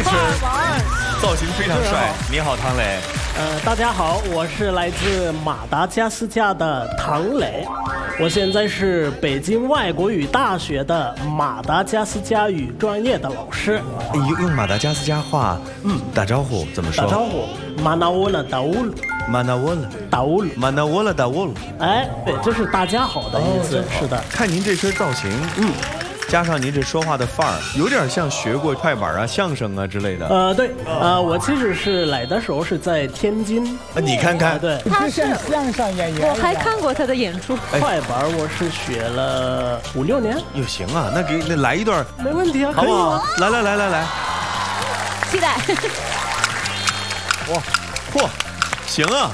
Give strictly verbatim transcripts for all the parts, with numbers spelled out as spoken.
生，造型非常帅。你好，唐磊。 呃，大家好，我是来自马达加斯加的唐磊，我现在是北京外国语大学的马达加斯加语专业的老师。 用用马达加斯加话，嗯，打招呼怎么说？ 打招呼，马纳沃勒达乌鲁， 马纳沃勒达乌鲁， 马纳沃勒达乌鲁。 哎，对，这是大家好的意思。哦、是的， 看您这身造型，嗯。加上您这说话的范儿，有点像学过快板啊、相声啊之类的。 呃，对，呃，我其实是来的时候是在天津。 啊，你看看， 呃、对， 他是相声演员。 我还看过他的演出。 哎、快板我是学了五六年。 哟，行啊，那给那来一段， 没问题啊， 好不好？来来来来来， 期待。 哇，嚯，行啊，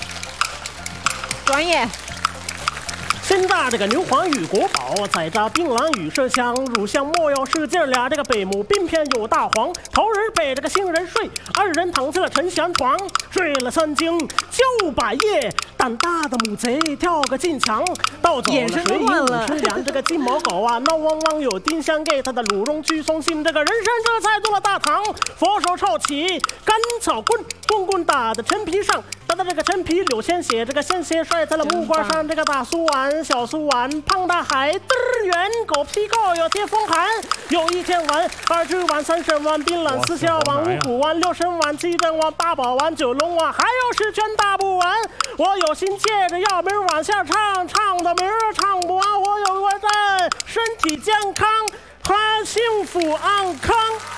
专业。 现在这个牛黄与国宝，在这槟榔与麝香，乳香莫要使劲俩，这个北母鬓边有大黄，头人背这个杏仁睡，二人躺在了沉香床，睡了三更就把夜，胆大的母贼跳个进墙，盗走了水银五十两，这个金毛狗啊闹汪汪有丁香给他的乳茸居松信，这个人参这才做了大堂，佛手抄起甘草棍，棍棍打在陈皮上，打到这个陈皮柳鲜血，这个鲜血摔在了木瓜上，这个大苏丸。小苏丸，胖大海，嘚儿圆，狗皮膏有贴风寒。有一千丸，二十丸，三十丸，槟榔四小丸，五谷丸，六神丸，七珍丸，八宝丸，九龙丸，还有十全大补丸。我有心借着药名往下唱，唱到明儿唱不完。我有个赞，身体健康，还幸福安康。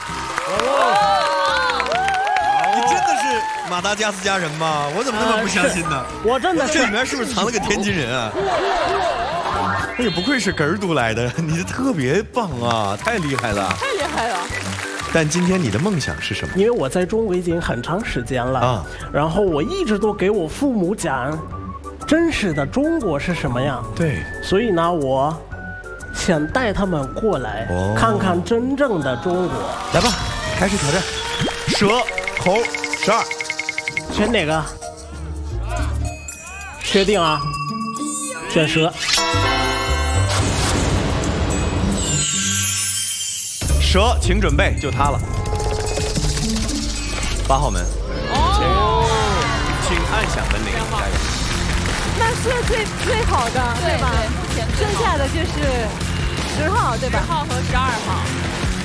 你真的是马达加斯加人吗？我怎么那么不相信呢？ 呃、我真的是， 这里面是不是藏了个天津人啊？哎呀，不愧是哏儿读来的，你的特别棒啊，太厉害了， 太厉害了。 但今天你的梦想是什么？ 因为我在中国已经很长时间了啊，然后我一直都给我父母讲，真实的中国是什么样。 对， 所以呢，我想带他们过来、哦、看看真正的中国。 来吧，开始挑战。蛇猴十二， 选哪个？确定啊？选蛇。 蛇，请准备，就它了。八号门。哦。请按响门铃，加油。 那是最最好的，对吧？剩下的就是十号，对吧？ 十号和十二号。